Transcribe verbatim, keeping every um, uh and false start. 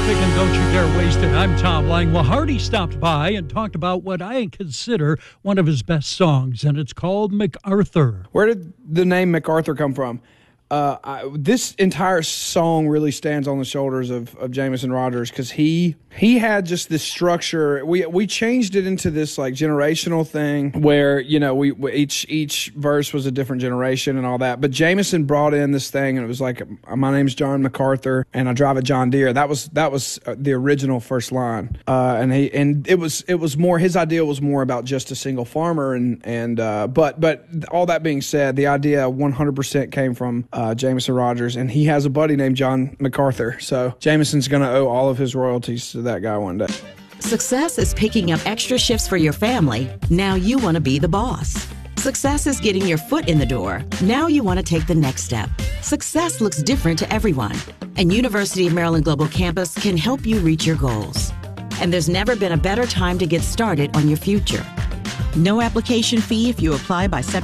picking Don't You Dare Waste It. I'm Tom Langwa. Hardy stopped by and talked about what I consider one of his best songs, and it's called MacArthur. Where did the name MacArthur come from? Uh, I, this entire song really stands on the shoulders of, of Jameson Rogers because he he had just this structure. We we changed it into this like generational thing where you know we, we each each verse was a different generation and all that. But Jameson brought in this thing and it was like, my name's John MacArthur and I drive a John Deere. That was that was the original first line. Uh, and he and it was it was more his idea was more about just a single farmer and and uh, but but all that being said, the idea one hundred percent came from Uh, Jameson Rogers, and he has a buddy named John MacArthur. So Jameson's going to owe all of his royalties to that guy one day. Success is picking up extra shifts for your family. Now you want to be the boss. Success is getting your foot in the door. Now you want to take the next step. Success looks different to everyone, and University of Maryland Global Campus can help you reach your goals. And there's never been a better time to get started on your future. No application fee if you apply by September